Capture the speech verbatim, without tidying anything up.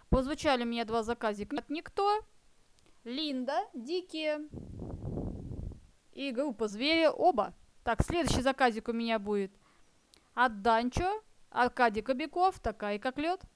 Позвучали у меня два заказика от Никто, Линда, Дикие и группа Звери, оба. Так, следующий заказик у меня будет от Данчо, Аркадий Кобяков, такая как лед.